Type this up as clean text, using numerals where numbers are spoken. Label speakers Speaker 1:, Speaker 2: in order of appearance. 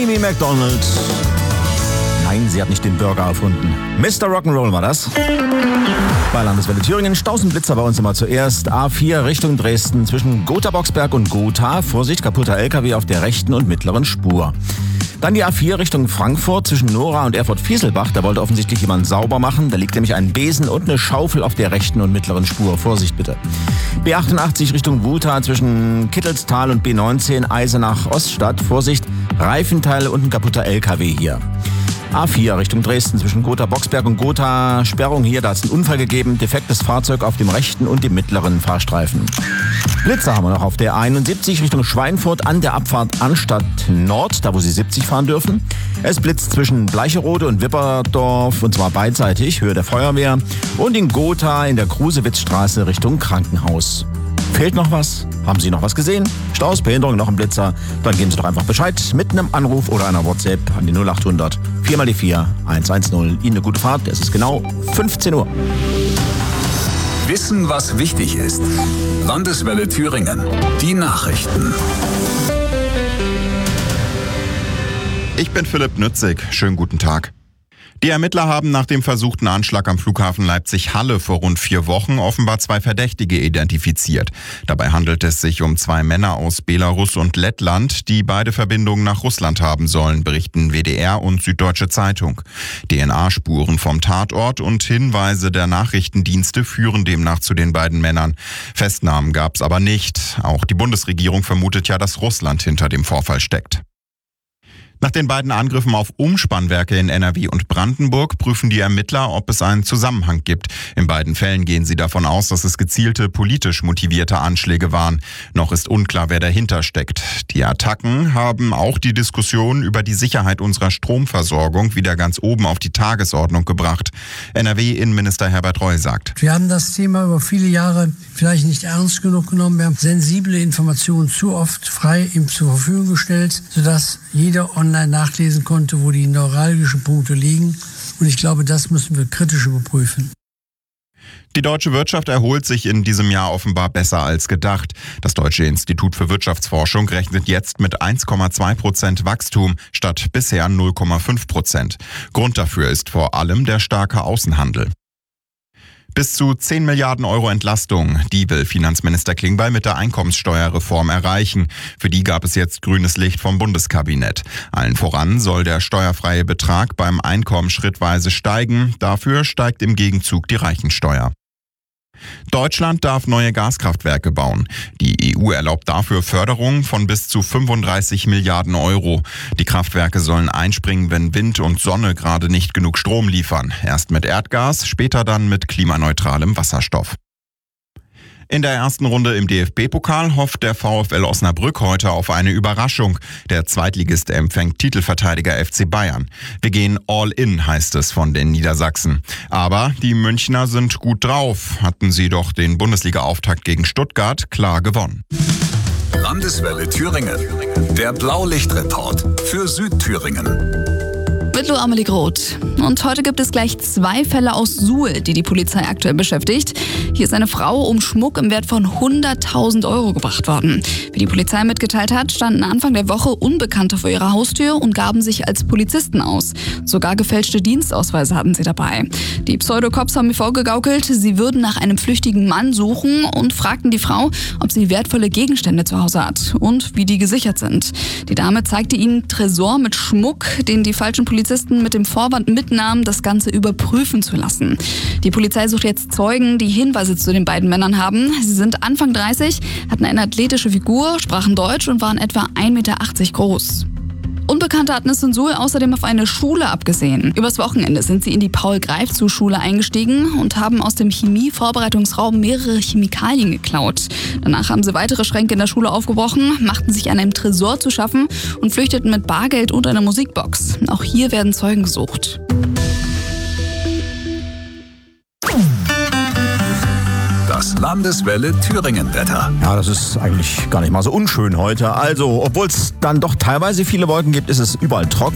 Speaker 1: Amy Macdonald. Nein, sie hat nicht den Burger erfunden. Mr. Rock'n'Roll war das. Bei Landeswelle Thüringen, Stausenblitzer bei uns immer zuerst. A4 Richtung Dresden zwischen Gotha-Boxberg und Gotha. Vorsicht, kaputter LKW auf der rechten und mittleren Spur. Dann die A4 Richtung Frankfurt zwischen Nora und Erfurt-Fieselbach. Da wollte offensichtlich jemand sauber machen. Da liegt nämlich ein Besen und eine Schaufel auf der rechten und mittleren Spur. Vorsicht bitte. B88 Richtung Wulta zwischen Kittelstal und B19 Eisenach-Oststadt. Vorsicht, Reifenteile und ein kaputter LKW hier. A4 Richtung Dresden zwischen Gotha-Boxberg und Gotha. Sperrung hier, da hat es einen Unfall gegeben. Defektes Fahrzeug auf dem rechten und dem mittleren Fahrstreifen. Blitzer haben wir noch auf der 71 Richtung Schweinfurt an der Abfahrt Anstatt Nord, da wo Sie 70 fahren dürfen. Es blitzt zwischen Bleicherode und Wipperdorf und zwar beidseitig, Höhe der Feuerwehr. Und in Gotha in der Krusewitzstraße Richtung Krankenhaus. Fehlt noch was? Haben Sie noch was gesehen? Staus, Behinderung, noch ein Blitzer? Dann geben Sie doch einfach Bescheid mit einem Anruf oder einer WhatsApp an die 0800 4x4 110. Ihnen eine gute Fahrt, es ist genau 15 Uhr.
Speaker 2: Wissen, was wichtig ist. Landeswelle Thüringen. Die Nachrichten.
Speaker 3: Ich bin Philipp Nützig. Schönen guten Tag. Die Ermittler haben nach dem versuchten Anschlag am Flughafen Leipzig-Halle vor rund 4 Wochen offenbar 2 Verdächtige identifiziert. Dabei handelt es sich um 2 Männer aus Belarus und Lettland, die beide Verbindungen nach Russland haben sollen, berichten WDR und Süddeutsche Zeitung. DNA-Spuren vom Tatort und Hinweise der Nachrichtendienste führen demnach zu den beiden Männern. Festnahmen gab es aber nicht. Auch die Bundesregierung vermutet ja, dass Russland hinter dem Vorfall steckt. Nach den beiden Angriffen auf Umspannwerke in NRW und Brandenburg prüfen die Ermittler, ob es einen Zusammenhang gibt. In beiden Fällen gehen sie davon aus, dass es gezielte, politisch motivierte Anschläge waren. Noch ist unklar, wer dahinter steckt. Die Attacken haben auch die Diskussion über die Sicherheit unserer Stromversorgung wieder ganz oben auf die Tagesordnung gebracht. NRW-Innenminister Herbert Reul sagt:
Speaker 4: Wir haben das Thema über viele Jahre vielleicht nicht ernst genug genommen. Wir haben sensible Informationen zu oft frei ihm zur Verfügung gestellt, sodass jeder online nachlesen konnte, wo die neuralgischen Punkte liegen. Und ich glaube, das müssen wir kritisch überprüfen.
Speaker 3: Die deutsche Wirtschaft erholt sich in diesem Jahr offenbar besser als gedacht. Das Deutsche Institut für Wirtschaftsforschung rechnet jetzt mit 1,2% Wachstum statt bisher 0,5%. Grund dafür ist vor allem der starke Außenhandel. Bis zu 10 Milliarden Euro Entlastung, die will Finanzminister Klingbeil mit der Einkommenssteuerreform erreichen. Für die gab es jetzt grünes Licht vom Bundeskabinett. Allen voran soll der steuerfreie Betrag beim Einkommen schrittweise steigen. Dafür steigt im Gegenzug die Reichensteuer. Deutschland darf neue Gaskraftwerke bauen. Die EU erlaubt dafür Förderungen von bis zu 35 Milliarden Euro. Die Kraftwerke sollen einspringen, wenn Wind und Sonne gerade nicht genug Strom liefern. Erst mit Erdgas, später dann mit klimaneutralem Wasserstoff. In der ersten Runde im DFB-Pokal hofft der VfL Osnabrück heute auf eine Überraschung. Der Zweitligist empfängt Titelverteidiger FC Bayern. Wir gehen all in, heißt es von den Niedersachsen. Aber die Münchner sind gut drauf. Hatten sie doch den Bundesliga-Auftakt gegen Stuttgart klar gewonnen.
Speaker 2: Landeswelle Thüringen. Der Blaulichtreport für Südthüringen.
Speaker 5: Mit Lo Amelie Groth. Und heute gibt es gleich 2 Fälle aus Suhl, die die Polizei aktuell beschäftigt. Hier ist eine Frau um Schmuck im Wert von 100.000 Euro gebracht worden. Wie die Polizei mitgeteilt hat, standen Anfang der Woche Unbekannte vor ihrer Haustür und gaben sich als Polizisten aus. Sogar gefälschte Dienstausweise hatten sie dabei. Die Pseudocops haben mir vorgegaukelt, sie würden nach einem flüchtigen Mann suchen und fragten die Frau, ob sie wertvolle Gegenstände zu Hause hat und wie die gesichert sind. Die Dame zeigte ihnen Tresor mit Schmuck, den die falschen Polizisten mit dem Vorwand mitnahmen, das Ganze überprüfen zu lassen. Die Polizei sucht jetzt Zeugen, die Hinweise zu den beiden Männern haben. Sie sind Anfang 30, hatten eine athletische Figur, sprachen Deutsch und waren etwa 1,80 Meter groß. Unbekannte hatten es in Suhl außerdem auf eine Schule abgesehen. Übers Wochenende sind sie in die Paul-Greifzu-Schule eingestiegen und haben aus dem Chemie-Vorbereitungsraum mehrere Chemikalien geklaut. Danach haben sie weitere Schränke in der Schule aufgebrochen, machten sich an einem Tresor zu schaffen und flüchteten mit Bargeld und einer Musikbox. Auch hier werden Zeugen gesucht.
Speaker 2: Das Landeswelle Thüringen-Wetter.
Speaker 1: Ja, das ist eigentlich gar nicht mal so unschön heute. Also, obwohl es dann doch teilweise viele Wolken gibt, ist es überall trocken.